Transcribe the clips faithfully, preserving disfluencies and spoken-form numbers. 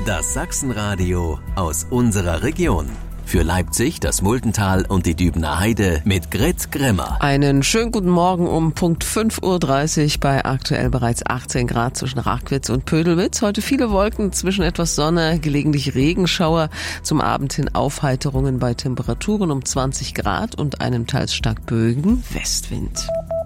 Das Sachsenradio aus unserer Region. Für Leipzig, das Muldental und die Dübener Heide mit Grit Grimmer. Einen schönen guten Morgen um Punkt fünf Uhr dreißig bei aktuell bereits achtzehn Grad zwischen Rachwitz und Pödelwitz. Heute viele Wolken, zwischen etwas Sonne, gelegentlich Regenschauer. Zum Abend hin Aufheiterungen bei Temperaturen um zwanzig Grad und einem teils stark böigen Westwind.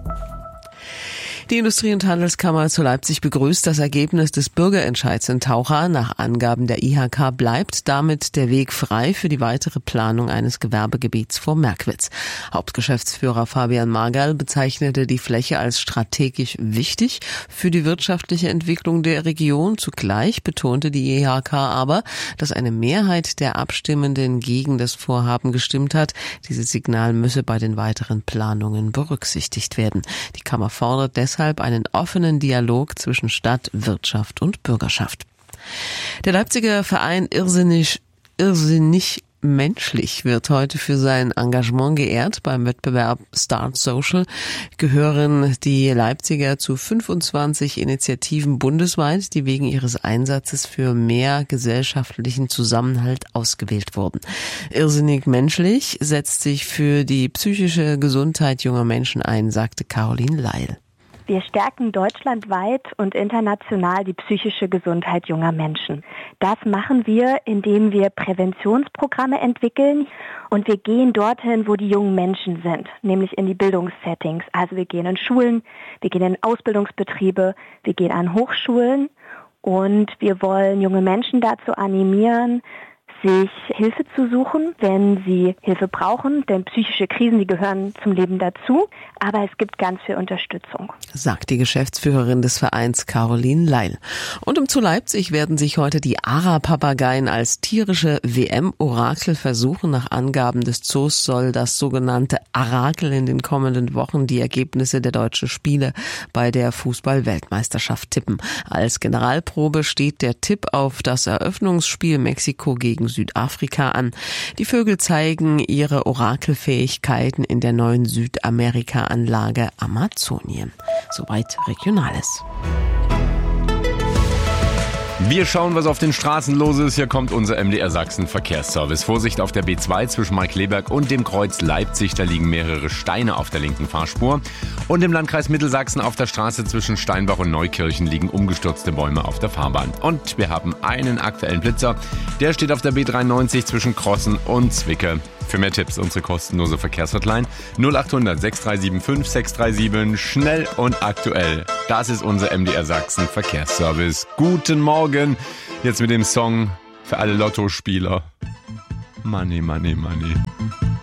Die Industrie- und Handelskammer zu Leipzig begrüßt das Ergebnis des Bürgerentscheids in Taucha. Nach Angaben der I H K bleibt damit der Weg frei für die weitere Planung eines Gewerbegebiets vor Merkwitz. Hauptgeschäftsführer Fabian Margal bezeichnete die Fläche als strategisch wichtig für die wirtschaftliche Entwicklung der Region. Zugleich betonte die I H K aber, dass eine Mehrheit der Abstimmenden gegen das Vorhaben gestimmt hat. Dieses Signal müsse bei den weiteren Planungen berücksichtigt werden. Die Kammer fordert deshalb Deshalb einen offenen Dialog zwischen Stadt, Wirtschaft und Bürgerschaft. Der Leipziger Verein Irrsinnig, Irrsinnig Menschlich wird heute für sein Engagement geehrt. Beim Wettbewerb Start Social gehören die Leipziger zu fünfundzwanzig Initiativen bundesweit, die wegen ihres Einsatzes für mehr gesellschaftlichen Zusammenhalt ausgewählt wurden. Irrsinnig Menschlich setzt sich für die psychische Gesundheit junger Menschen ein, sagte Caroline Leil. Wir stärken deutschlandweit und international die psychische Gesundheit junger Menschen. Das machen wir, indem wir Präventionsprogramme entwickeln und wir gehen dorthin, wo die jungen Menschen sind, nämlich in die Bildungssettings. Also wir gehen in Schulen, wir gehen in Ausbildungsbetriebe, wir gehen an Hochschulen und wir wollen junge Menschen dazu animieren, sich Hilfe zu suchen, wenn sie Hilfe brauchen, denn psychische Krisen, die gehören zum Leben dazu, aber es gibt ganz viel Unterstützung. Sagt die Geschäftsführerin des Vereins Caroline Leil. Und um zu Leipzig werden sich heute die Ara-Papageien als tierische W M-Orakel versuchen. Nach Angaben des Zoos soll das sogenannte Arakel in den kommenden Wochen die Ergebnisse der deutschen Spiele bei der Fußball-Weltmeisterschaft tippen. Als Generalprobe steht der Tipp auf das Eröffnungsspiel Mexiko gegen Südafrika an. Die Vögel zeigen ihre Orakelfähigkeiten in der neuen Südamerika-Anlage Amazonien. Soweit Regionales. Wir schauen, was auf den Straßen los ist. Hier kommt unser M D R Sachsen Verkehrsservice. Vorsicht auf der B zwei zwischen Markkleeberg und dem Kreuz Leipzig. Da liegen mehrere Steine auf der linken Fahrspur. Und im Landkreis Mittelsachsen auf der Straße zwischen Steinbach und Neukirchen liegen umgestürzte Bäume auf der Fahrbahn. Und wir haben einen aktuellen Blitzer. Der steht auf der B dreiundneunzig zwischen Crossen und Zwicke. Für mehr Tipps unsere kostenlose Verkehrshotline null achthundert sechs drei sieben fünf sechs drei sieben. Schnell und aktuell. Das ist unser M D R Sachsen Verkehrsservice. Guten Morgen. Jetzt mit dem Song für alle Lottospieler. Money, money, money.